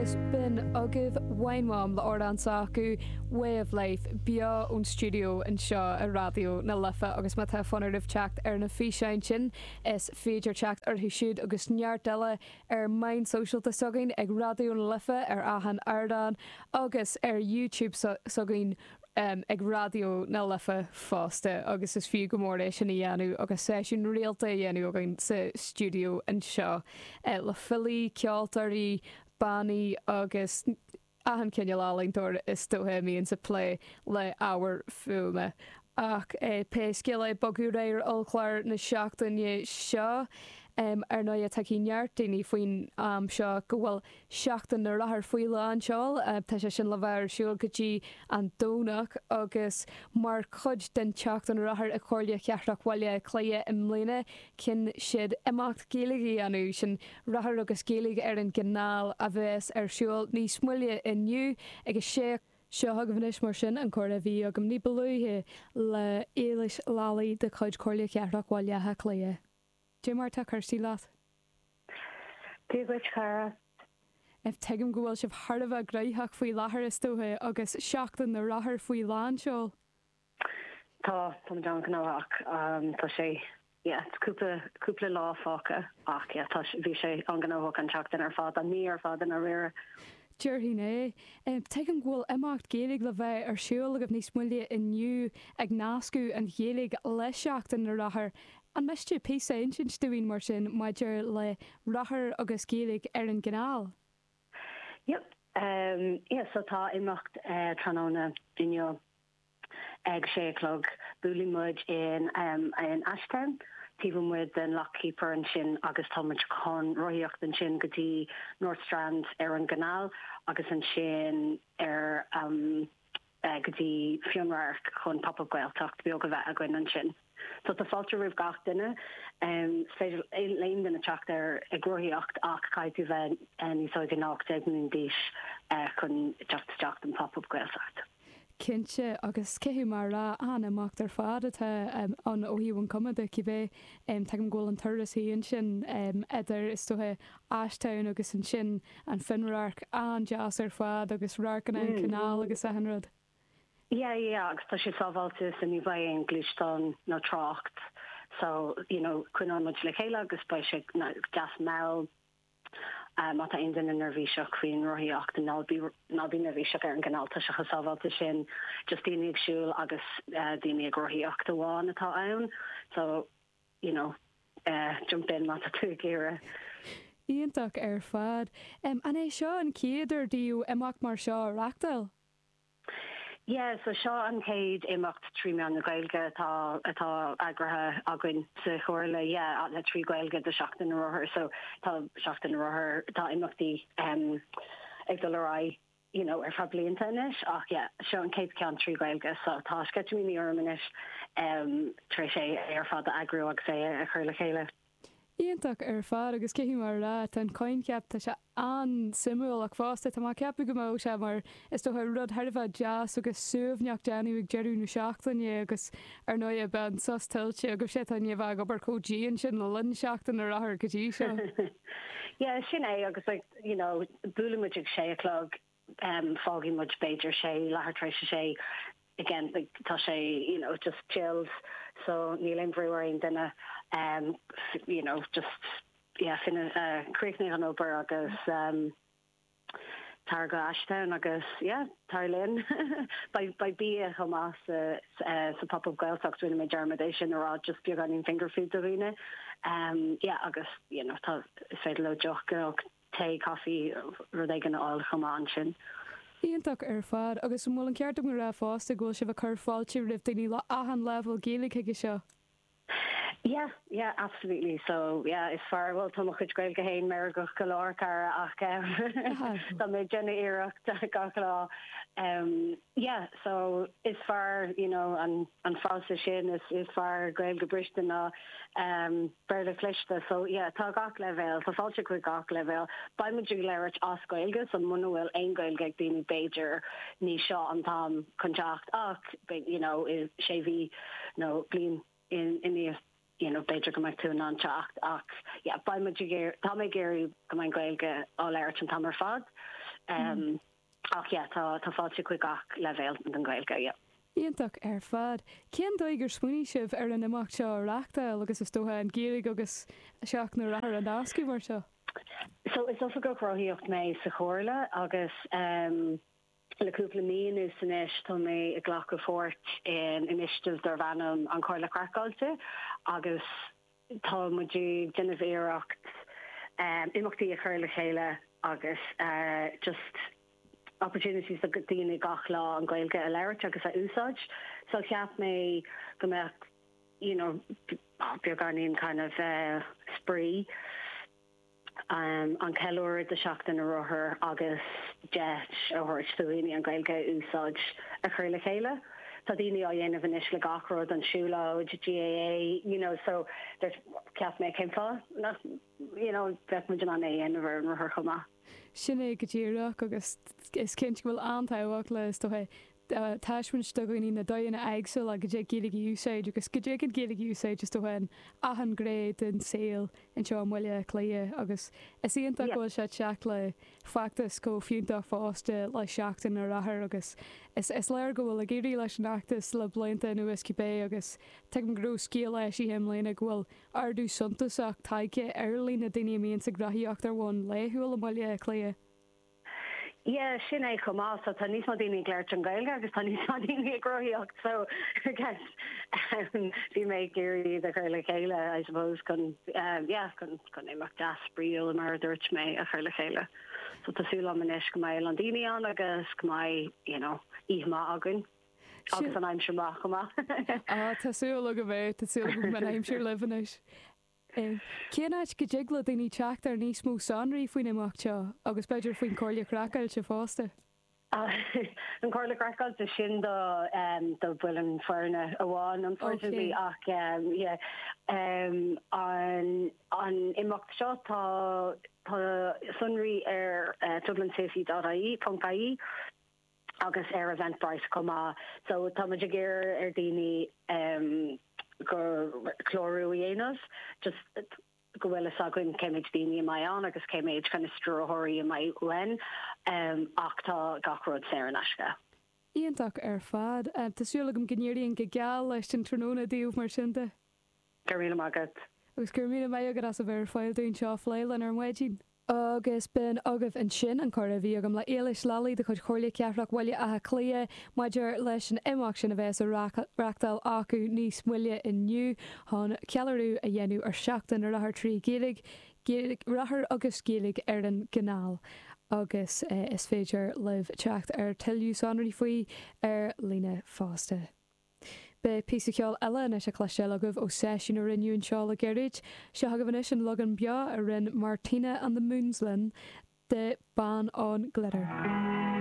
agus bin agah wainmám le ordánsá acu Way of Life bia ón studio an seo a radio na lifa agus má telefonaribh teacht ar na físein sin is féidir teacht ar thuisiúd agus neart deile ar main socialta sogainn ag radio na lifa ar ahan ardán agus ar YouTube sogainn ag radio na lifa fásta agus is fiú go mór éis sin dhéanú agus séisiún réalta dhéanú againn sa studio an seo le fillí ceoltarí Bani agus ahan cinne lálingtóir is tóthe míon sa play le áhar fume. Ach péisce le bogu réir olchláir na seachtainne seo ar ná a taí neart daoine faoin seo go bhfuil seachtain na rathar faoi le anseáil tá sé sin le bhar siúil gotí an dónach agus mar chud den teachtain rathar a choirle ceartach bhaile cléie im mléine cin siad imacht géalaí anú sin rathar agus géalaigh ar an gnáil a bheits ar siúil níos muile inniu agus sé seo a bhanis mar sin an chuir a bhí agam ní bolúthe le éilis lálaí de chuid choirle ceartach bhaile a cléie. Dé mar tá chuirsí leat? Díhuiid cara. If teigim go bhfuil sibh tharbh greithach faoi láthair is tóthe agus seachtain na rathair faoi lán seol? Tá John gnáach tá sé cúpla lá fáca ach tá bhí sé an gnáach an teachtain ar fád a ní ar fád an a rire. Dúirthaí é. Teigim ghfuil imacht géalaigh le bheith ar siúil agam níos muile inniu ag náascú an géalaigh le seachtain na rathair. An meiste písa sin stúín mar sin maidir le rathair agus géalaigh ar an gnáil? Yep. So tá imacht tróna duine ag séclog búlí muid in Ashtown. Tíbh muid den lockkeeper an sin agus táid chun roiíocht an sin gotí North Strand ar an gnáil agus an sin ar gotí fionrar chun pop-up gailtacht beag go bheith a gin an sin. So tá fáilte rih gach duine féidir léon duna teach ar ag groíocht ach caiitú bheith níosáid gnácht ag an díis chun teach an pop-up gailtacht. Cinse agus céú mar rá anamach ar fád atá an óhíúin cumada ci bheith teagm ghil an turas híon sin idir is tuthe Ashtown agus an sin an finrarc an jazz ar fád agus rarcan an canál agus a hanrad. Yeah, agus tá sé sábháiltas a ní bhaid an glúistán nó trácht. So, chuinán muid le chéile agus ba sé gas mell mata ein den nervvíseach chuin roiíocht an nálbí nervvíseach ar an gnáilta se chasábháilta sin just daoine agsúil agus daoine ag roiíocht amháin atá ann. So, jump in mata tú géire. Íontach ar fad. An é seo an céidir díú imacht mar seo reachtail? Yeah, so seo an céid imacht trí meán na gailge atá agrathe aguain sa chóirle, le trí gailge de seachtain na rothair, so tá seachtain na rothair tá imachtaí ag do lerá ar fa blianta inis, ach seo an céid cean trí gailge, so tá sceitmí ormanis tre sé ar fad agrú agus é a chuir le chéile. Íontach ar fad agus céhí mar rá an coin ceap tá se an simúil ach fásta tá má ceapú go mó se mar is do rud tharbh jazz agus suúbhneach deanú ag dearú na seachtainne agus ar nó a ben sostiltte agus sé an bh go bar códíon sin le lin seachtain ar rathir go dtí seo. Sin é agus búlamuid ag séclog fágaí muid Beiidir sé lethirtrééis sé again tá sé just chills so níl brewery duna just fin creeknig an ober agus targa Ashtown agus tarlin by bí a Hamas sa pop-up gailtacht rinne me dermadation or just beag an finger food arena agus tá féidir le joch té coffee ru gan all chaman sin. Íontach ar fad agus mó an ceart go ra fásta ggóil se bh chur fáilte rih daoine le ahan level géalaigh ige seo. Yeah, absolutely. So, it's far well to chud gail go héin mer go golóir ach tá mé jenna iirecht gach lá. So is far, an fása sin is far gail go bristan ná berle clista. So, tá gach level, tá fáilte chuig gach level. Ba mu leirt as gailgus an munhfuil ein gail geag daoine Beiidir ní seo an tam contact ach, is sé bhí blin in the Beiidir go meid tú an teacht ach ba tá mé géirí go main gailge á leirt an tamar fad ach yeah, tá fáilte chuig gach levéil an Gaeilge, yeah. Íontach fad. Cén dóigh gur smuoine sibh ar an imeacht seo reachtail agus is tótha an géalaigh agus seach na rathair an ascaí mar seo? So is ofa go croíocht mé sa chóirle agus leúpla míú san isis tá mé a ghlach go fort in initiative dar bhanam an Chorla Crackáilte agus tá muidú denmhéireacht imachtaí a chur le chéile agus just opportunities a go dtíine gach lá an Gaeilge a leirt agus a úsáid. So ceap mé go mbeadh, beag ganín kind of spree an ceúir de seachtain a rothair agus jet ó thuirt faoine an Gaeilge úsáid a chur le chéile. Tá daoine á dhéanamh inis le gachród an siúlóid, GAA, so there's ceap mé céim fá, bheith muidir an dhéanamh an rothair chumá. Sinné go dtíireach agus is cinint bhfuil antaimhhaach le tóthe táismin stogaí na daanna aigsúil a go dé géalaigh úsáid agus go dé géalaigh úsáid just tóhain ahan gréad an saoil in seo mhuiile cléie agus is íonanta ghfuil se teach le factas go fiúntaach fásta le seachtain ar rathair agus is leir go bhfuil a géirí leis an achtas le blianta nuas cibé agus teim grú scíal leis í himléna ghfuil ardú suntasach taige airlí na daine míon sa grathíocht ar bhain léthúil a mhuiile cléie. Yeah, sin é chumá, so tá níos má daoine gléirt an Gaeilge agus tá níos má daoine agroíocht, so bhí mé géirí a chur le chéile, I suppose, chun éach deas bríal a mar dúirt mé a chur le chéile. So tásúla am inis go mbeidh an daoine an agus go mbeidh, íomá agan. Agus an aimseach chumá. Tásúla go bheith, tásúla go man aimseir levanis. Céanáid go déagla daoine teacht ar níos mó sanraí faoin imeacht seo agus beidir faoin Chorla Crackáilte se fásta? An Chorla Crackáilte sin do bhfuil an fearna amháin unfortunately ach an imeacht seo tá sunraí ar dublinsafety.ie agus ar Eventbrite comá, so tá muidir géir ar daoine gur chlorú dhéanamh, just go bhfuil agan céimiid daoine mai an agus céimiid chuna stróthirí i mai uain ach tá gachród sé an aisce. Íontach ar fad, tásúla go gníiríonn go geal leis an tróna díomh mar sinnta? Gur míle mágad. Agus gur míle mai agad as a bhar fáil dún seo fléile ar muidín. Agus ben agah an sin an chora bhí agam le éiles lalaí de chud Chorla ceafrach bhile a clia maidir leis an imeacht sin a bheits a reachtail acu níos muile inniu há cealarú a dhéanú ar seachtain ar rathair trí géalaigh rathair agus géalaigh ar an gnáil. Agus is féidir libh teacht ar tiilú sanraí faoi ar lína fásta. Be písa ceáil eile na se chluiste agah ó séisiún a rinneún seáil a geirid, se hagah an logan bea a rinn Martina and the Moonslin de Ban on Glitter.